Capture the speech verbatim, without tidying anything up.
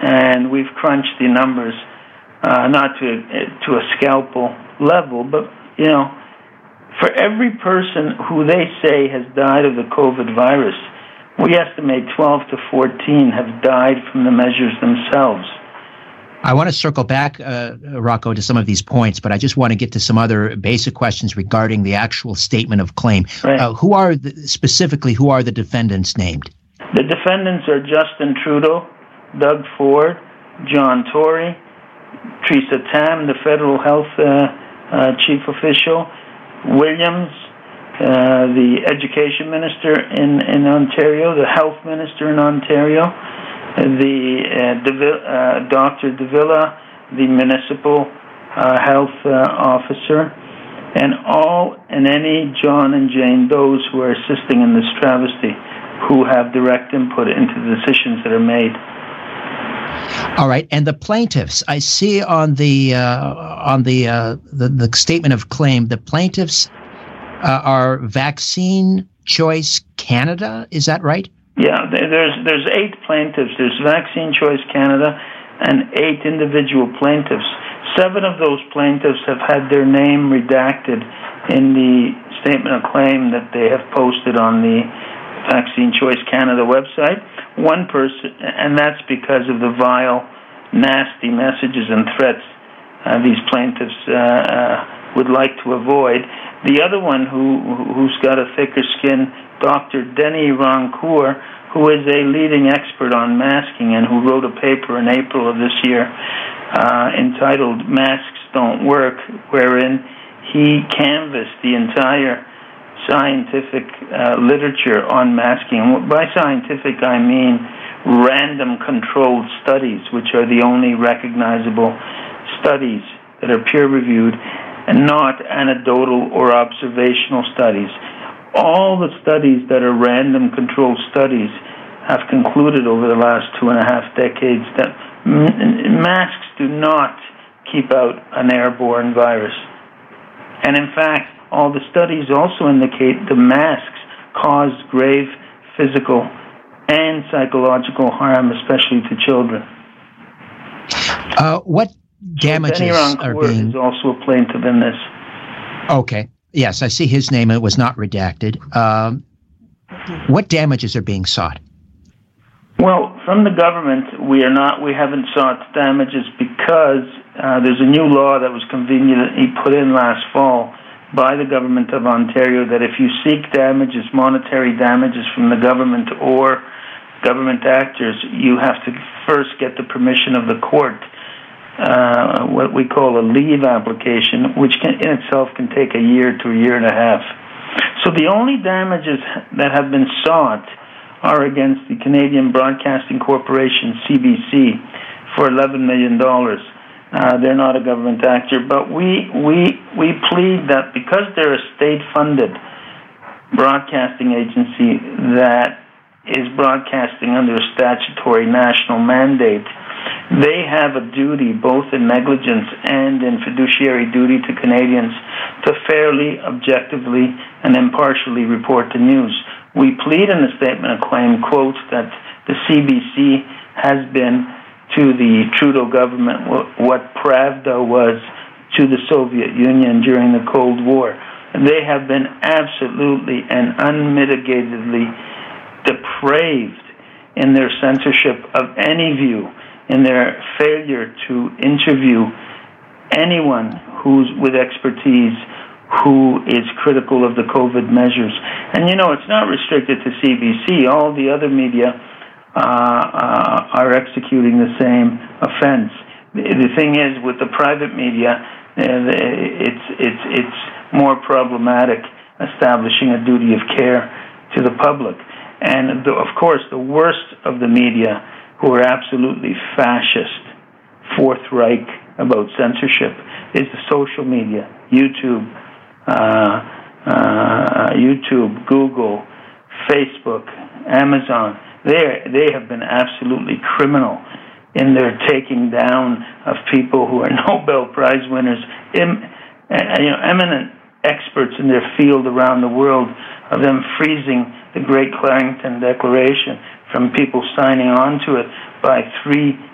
and we've crunched the numbers, uh, not to to a scalpel level, but, you know, for every person who they say has died of the COVID virus, we estimate twelve to fourteen have died from the measures themselves. I want to circle back, uh, Rocco, to some of these points, but I just want to get to some other basic questions regarding the actual statement of claim. Right. Uh, who are the, specifically, who are the defendants named? The defendants are Justin Trudeau, Doug Ford, John Tory, Theresa Tam, the federal health uh, uh, chief official, Williams, uh, the education minister in, in Ontario, the health minister in Ontario, the uh, Deville, uh, Doctor Davila, the municipal uh, health uh, officer, and all and any John and Jane Does who are assisting in this travesty, who have direct input into the decisions that are made. All right, and the plaintiffs. I see on the uh, on the, uh, the the statement of claim, the plaintiffs uh, are Vaccine Choice Canada. Is that right? Yeah, there's there's eight plaintiffs. There's Vaccine Choice Canada and eight individual plaintiffs. Seven of those plaintiffs have had their name redacted in the statement of claim that they have posted on the Vaccine Choice Canada website. One person, and that's because of the vile, nasty messages and threats uh, these plaintiffs uh, uh, would like to avoid. The other one who, who's got a thicker skin, Doctor Denis Rancourt, who is a leading expert on masking and who wrote a paper in April of this year uh, entitled Masks Don't Work, wherein he canvassed the entire scientific uh, literature on masking. By scientific, I mean random controlled studies, which are the only recognizable studies that are peer-reviewed, and not anecdotal or observational studies. All the studies that are random controlled studies have concluded over the last two and a half decades that m- masks do not keep out an airborne virus. And in fact, all the studies also indicate the masks cause grave physical and psychological harm, especially to children. Uh, what damages so are being... is also a plaintiff in this. Okay. Yes, I see his name. It was not redacted. Um, what damages are being sought? Well, from the government, we are not. We haven't sought damages because uh, there's a new law that was conveniently put in last fall by the government of Ontario that if you seek damages, monetary damages from the government or government actors, you have to first get the permission of the court. Uh, what we call a leave application, which can, in itself can take a year to a year and a half. So the only damages that have been sought are against the Canadian Broadcasting Corporation, C B C, for eleven million dollars. Uh, they're not a government actor, but we we we plead that because they're a state-funded broadcasting agency that is broadcasting under a statutory national mandate, they have a duty, both in negligence and in fiduciary duty to Canadians, to fairly, objectively, and impartially report the news. We plead in the statement of claim, quote, that the C B C has been to the Trudeau government what Pravda was to the Soviet Union during the Cold War. They have been absolutely and unmitigatedly depraved in their censorship of any view, in their failure to interview anyone who's with expertise who is critical of the COVID measures. And, you know, it's not restricted to C B C. All the other media uh, uh, are executing the same offense. The, the thing is, with the private media, uh, it's, it's, it's more problematic establishing a duty of care to the public. And, the, of course, the worst of the media, who are absolutely fascist, Fourth Reich about censorship, is the social media, YouTube, uh, uh, YouTube, Google, Facebook, Amazon. They they have been absolutely criminal in their taking down of people who are Nobel Prize winners, em, uh, you know, eminent experts in their field around the world, of them freezing the Great Clarington Declaration from people signing on to it by three